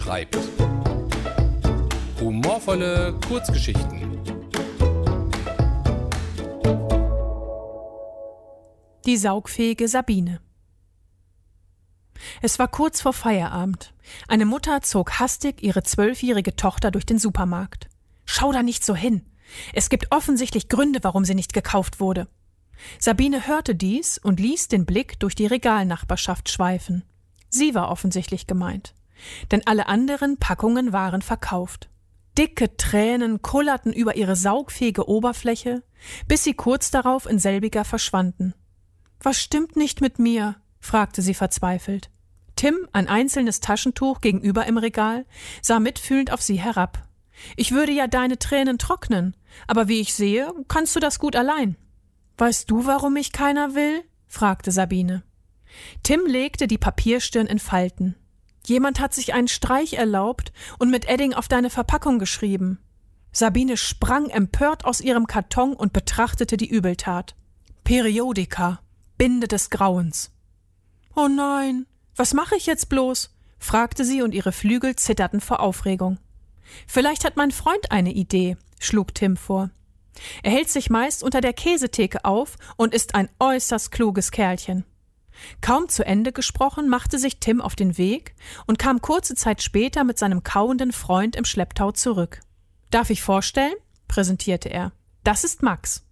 schreibt. Humorvolle Kurzgeschichten. Die saugfähige Sabine. Es war kurz vor Feierabend. Eine Mutter zog hastig ihre 12-jährige Tochter durch den Supermarkt. »Schau da nicht so hin! Es gibt offensichtlich Gründe, warum sie nicht gekauft wurde.« Sabine hörte dies und ließ den Blick durch die Regalnachbarschaft schweifen. Sie war offensichtlich gemeint. Denn alle anderen Packungen waren verkauft. Dicke Tränen kullerten über ihre saugfähige Oberfläche, bis sie kurz darauf in selbiger verschwanden. »Was stimmt nicht mit mir?« fragte sie verzweifelt. Tim, ein einzelnes Taschentuch gegenüber im Regal, sah mitfühlend auf sie herab. »Ich würde ja deine Tränen trocknen, aber wie ich sehe, kannst du das gut allein.« »Weißt du, warum mich keiner will?« fragte Sabine. Tim legte die Papierstirn in Falten. »Jemand hat sich einen Streich erlaubt und mit Edding auf deine Verpackung geschrieben.« Sabine sprang empört aus ihrem Karton und betrachtete die Übeltat. Periodika, Binde des Grauens. »Oh nein, was mache ich jetzt bloß?« fragte sie und ihre Flügel zitterten vor Aufregung. »Vielleicht hat mein Freund eine Idee«, schlug Tim vor. Er hält sich meist unter der Käsetheke auf und ist ein äußerst kluges Kerlchen. Kaum zu Ende gesprochen, machte sich Tim auf den Weg und kam kurze Zeit später mit seinem kauenden Freund im Schlepptau zurück. »Darf ich vorstellen?« präsentierte er. »Das ist Max.«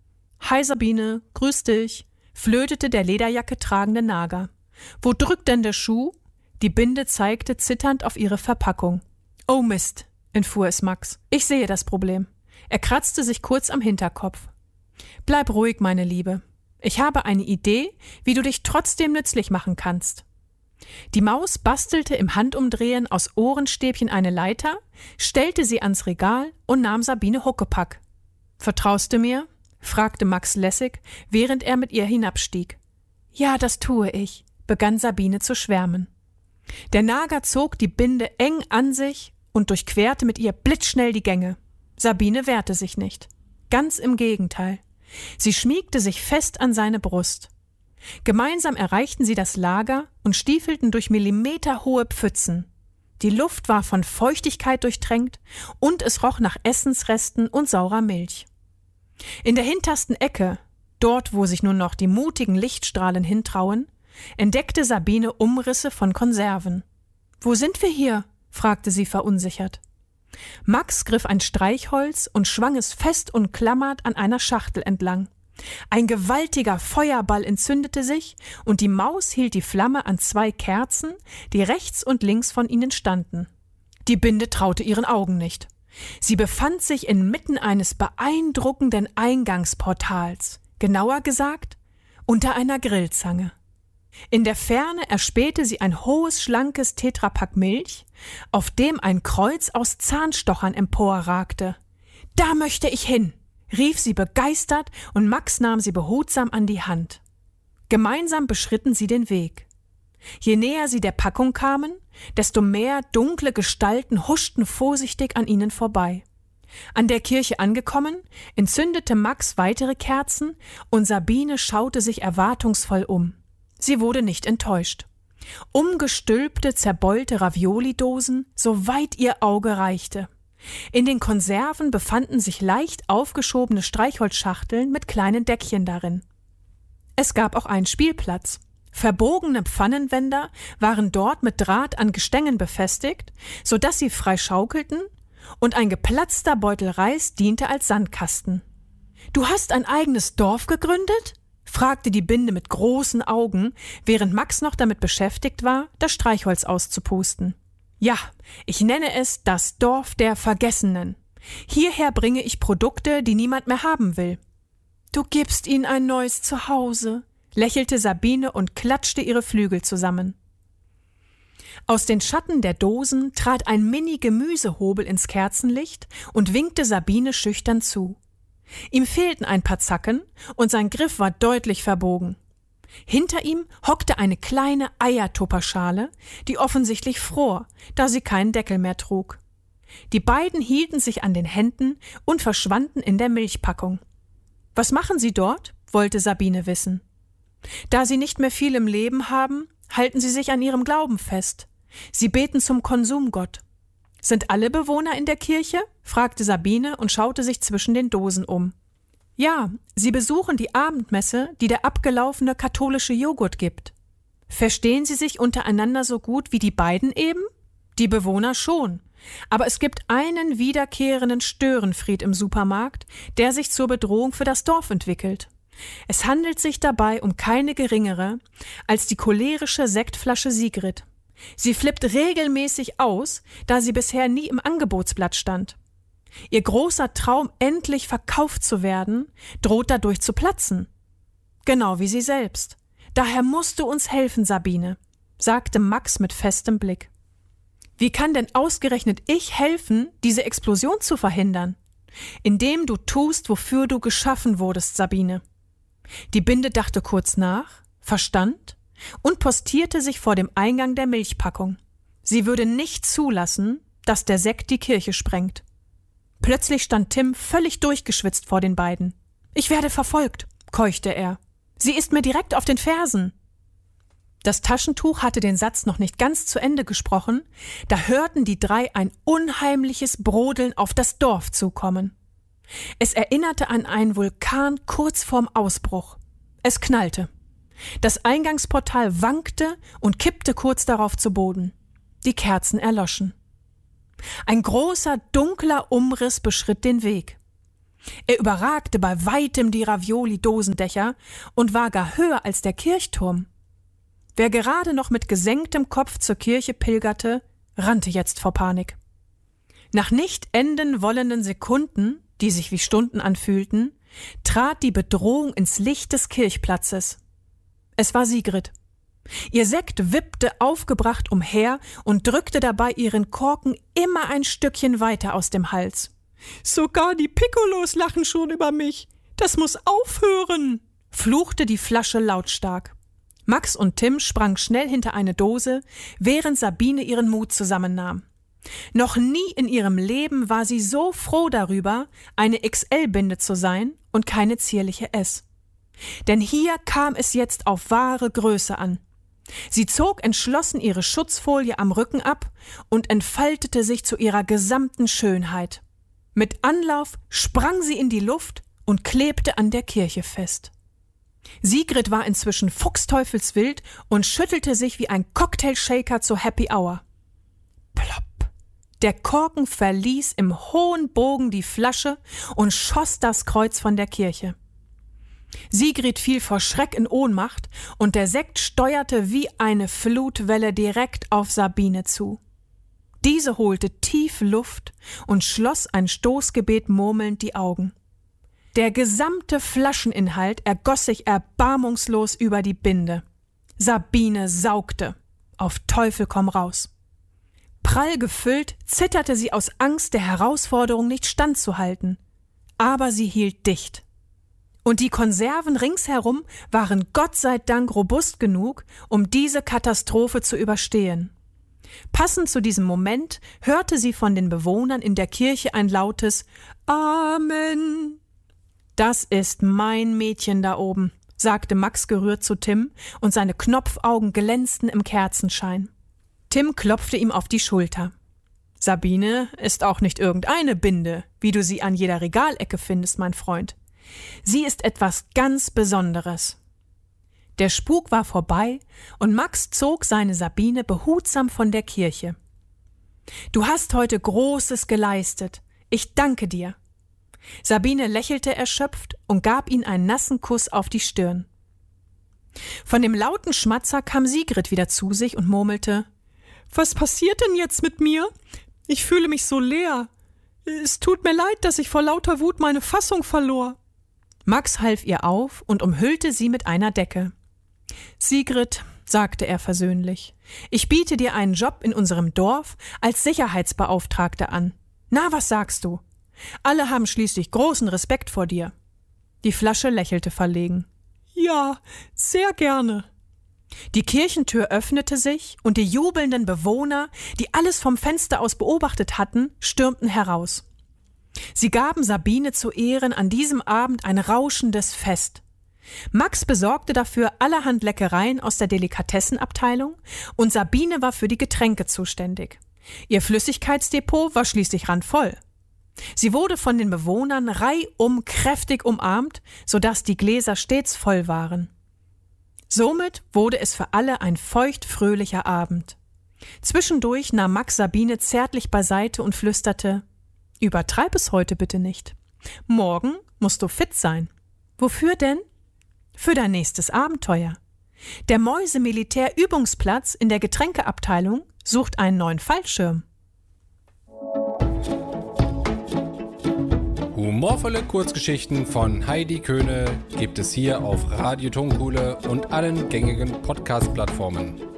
»Hi Sabine, grüß dich«, flötete der Lederjacke tragende Nager. »Wo drückt denn der Schuh?« Die Binde zeigte zitternd auf ihre Verpackung. »Oh Mist«, entfuhr es Max. »Ich sehe das Problem.« Er kratzte sich kurz am Hinterkopf. »Bleib ruhig, meine Liebe. Ich habe eine Idee, wie du dich trotzdem nützlich machen kannst.« Die Maus bastelte im Handumdrehen aus Ohrenstäbchen eine Leiter, stellte sie ans Regal und nahm Sabine Huckepack. »Vertraust du mir?« fragte Max lässig, während er mit ihr hinabstieg. »Ja, das tue ich«, begann Sabine zu schwärmen. Der Nager zog die Binde eng an sich und durchquerte mit ihr blitzschnell die Gänge. Sabine wehrte sich nicht. Ganz im Gegenteil. Sie schmiegte sich fest an seine Brust. Gemeinsam erreichten sie das Lager und stiefelten durch millimeterhohe Pfützen. Die Luft war von Feuchtigkeit durchtränkt und es roch nach Essensresten und saurer Milch. In der hintersten Ecke, dort wo sich nur noch die mutigen Lichtstrahlen hintrauen, entdeckte Sabine Umrisse von Konserven. »Wo sind wir hier?« fragte sie verunsichert. Max griff ein Streichholz und schwang es fest und klammert an einer Schachtel entlang. Ein gewaltiger Feuerball entzündete sich und die Maus hielt die Flamme an 2 Kerzen, die rechts und links von ihnen standen. Die Binde traute ihren Augen nicht. Sie befand sich inmitten eines beeindruckenden Eingangsportals, genauer gesagt, unter einer Grillzange. In der Ferne erspähte sie ein hohes, schlankes Tetrapack Milch, auf dem ein Kreuz aus Zahnstochern emporragte. »Da möchte ich hin«, rief sie begeistert und Max nahm sie behutsam an die Hand. Gemeinsam beschritten sie den Weg. Je näher sie der Packung kamen, desto mehr dunkle Gestalten huschten vorsichtig an ihnen vorbei. An der Kirche angekommen, entzündete Max weitere Kerzen und Sabine schaute sich erwartungsvoll um. Sie wurde nicht enttäuscht. Umgestülpte, zerbeulte Ravioli-Dosen, soweit ihr Auge reichte. In den Konserven befanden sich leicht aufgeschobene Streichholzschachteln mit kleinen Deckchen darin. Es gab auch einen Spielplatz. Verbogene Pfannenwender waren dort mit Draht an Gestängen befestigt, sodass sie frei schaukelten, und ein geplatzter Beutel Reis diente als Sandkasten. »Du hast ein eigenes Dorf gegründet?« fragte die Binde mit großen Augen, während Max noch damit beschäftigt war, das Streichholz auszupusten. »Ja, ich nenne es das Dorf der Vergessenen. Hierher bringe ich Produkte, die niemand mehr haben will.« »Du gibst ihnen ein neues Zuhause«, lächelte Sabine und klatschte ihre Flügel zusammen. Aus den Schatten der Dosen trat ein Mini-Gemüsehobel ins Kerzenlicht und winkte Sabine schüchtern zu. Ihm fehlten ein paar Zacken und sein Griff war deutlich verbogen. Hinter ihm hockte eine kleine Eiertupperschale, die offensichtlich fror, da sie keinen Deckel mehr trug. Die beiden hielten sich an den Händen und verschwanden in der Milchpackung. »Was machen Sie dort?« wollte Sabine wissen. »Da Sie nicht mehr viel im Leben haben, halten Sie sich an Ihrem Glauben fest. Sie beten zum Konsumgott. Sind alle Bewohner in der Kirche? Fragte Sabine und schaute sich zwischen den Dosen um. Ja, sie besuchen die Abendmesse, die der abgelaufene katholische Joghurt gibt. Verstehen sie sich untereinander so gut wie die beiden eben? Die Bewohner schon. Aber es gibt einen wiederkehrenden Störenfried im Supermarkt, der sich zur Bedrohung für das Dorf entwickelt. Es handelt sich dabei um keine geringere als die cholerische Sektflasche Sigrid. Sie flippt regelmäßig aus, da sie bisher nie im Angebotsblatt stand. Ihr großer Traum, endlich verkauft zu werden, droht dadurch zu platzen. Genau wie sie selbst. Daher musst du uns helfen, Sabine, sagte Max mit festem Blick. Wie kann denn ausgerechnet ich helfen, diese Explosion zu verhindern? Indem du tust, wofür du geschaffen wurdest, Sabine. Die Binde dachte kurz nach, verstand und postierte sich vor dem Eingang der Milchpackung. Sie würde nicht zulassen, dass der Sekt die Kirche sprengt. Plötzlich stand Tim völlig durchgeschwitzt vor den beiden. »Ich werde verfolgt«, keuchte er. »Sie ist mir direkt auf den Fersen.« Das Taschentuch hatte den Satz noch nicht ganz zu Ende gesprochen, da hörten die drei ein unheimliches Brodeln auf das Dorf zukommen. Es erinnerte an einen Vulkan kurz vorm Ausbruch. Es knallte. Das Eingangsportal wankte und kippte kurz darauf zu Boden. Die Kerzen erloschen. Ein großer, dunkler Umriss beschritt den Weg. Er überragte bei weitem die Ravioli-Dosendächer und war gar höher als der Kirchturm. Wer gerade noch mit gesenktem Kopf zur Kirche pilgerte, rannte jetzt vor Panik. Nach nicht enden wollenden Sekunden, die sich wie Stunden anfühlten, trat die Bedrohung ins Licht des Kirchplatzes. Es war Sigrid. Ihr Sekt wippte aufgebracht umher und drückte dabei ihren Korken immer ein Stückchen weiter aus dem Hals. »Sogar die Piccolos lachen schon über mich. Das muss aufhören«, fluchte die Flasche lautstark. Max und Tim sprangen schnell hinter eine Dose, während Sabine ihren Mut zusammennahm. Noch nie in ihrem Leben war sie so froh darüber, eine XL-Binde zu sein und keine zierliche S. Denn hier kam es jetzt auf wahre Größe an. Sie zog entschlossen ihre Schutzfolie am Rücken ab und entfaltete sich zu ihrer gesamten Schönheit. Mit Anlauf sprang sie in die Luft und klebte an der Kirche fest. Sigrid war inzwischen fuchsteufelswild und schüttelte sich wie ein Cocktailshaker zur Happy Hour. Plopp! Der Korken verließ im hohen Bogen die Flasche und schoss das Kreuz von der Kirche. Sigrid fiel vor Schreck in Ohnmacht und der Sekt steuerte wie eine Flutwelle direkt auf Sabine zu. Diese holte tief Luft und schloss ein Stoßgebet murmelnd die Augen. Der gesamte Flascheninhalt ergoss sich erbarmungslos über die Binde. Sabine saugte. Auf Teufel komm raus. Prall gefüllt zitterte sie aus Angst, der Herausforderung nicht standzuhalten. Aber sie hielt dicht. Und die Konserven ringsherum waren Gott sei Dank robust genug, um diese Katastrophe zu überstehen. Passend zu diesem Moment hörte sie von den Bewohnern in der Kirche ein lautes Amen. »Das ist mein Mädchen da oben«, sagte Max gerührt zu Tim, und seine Knopfaugen glänzten im Kerzenschein. Tim klopfte ihm auf die Schulter. »Sabine ist auch nicht irgendeine Binde, wie du sie an jeder Regalecke findest, mein Freund. Sie ist etwas ganz Besonderes.« Der Spuk war vorbei und Max zog seine Sabine behutsam von der Kirche. »Du hast heute Großes geleistet. Ich danke dir.« Sabine lächelte erschöpft und gab ihm einen nassen Kuss auf die Stirn. Von dem lauten Schmatzer kam Sigrid wieder zu sich und murmelte: »Was passiert denn jetzt mit mir? Ich fühle mich so leer. Es tut mir leid, dass ich vor lauter Wut meine Fassung verlor.« Max half ihr auf und umhüllte sie mit einer Decke. »Sigrid«, sagte er versöhnlich, »ich biete dir einen Job in unserem Dorf als Sicherheitsbeauftragte an. Na, was sagst du? Alle haben schließlich großen Respekt vor dir.« Die Flasche lächelte verlegen. »Ja, sehr gerne.« Die Kirchentür öffnete sich und die jubelnden Bewohner, die alles vom Fenster aus beobachtet hatten, stürmten heraus. Sie gaben Sabine zu Ehren an diesem Abend ein rauschendes Fest. Max besorgte dafür allerhand Leckereien aus der Delikatessenabteilung und Sabine war für die Getränke zuständig. Ihr Flüssigkeitsdepot war schließlich randvoll. Sie wurde von den Bewohnern reihum kräftig umarmt, sodass die Gläser stets voll waren. Somit wurde es für alle ein feuchtfröhlicher Abend. Zwischendurch nahm Max Sabine zärtlich beiseite und flüsterte: »Übertreib es heute bitte nicht. Morgen musst du fit sein.« »Wofür denn?« »Für dein nächstes Abenteuer. Der Mäuse-Militär-Übungsplatz in der Getränkeabteilung sucht einen neuen Fallschirm.« Humorvolle Kurzgeschichten von Heidi Köhne gibt es hier auf Radio Tonkuhle und allen gängigen Podcast-Plattformen.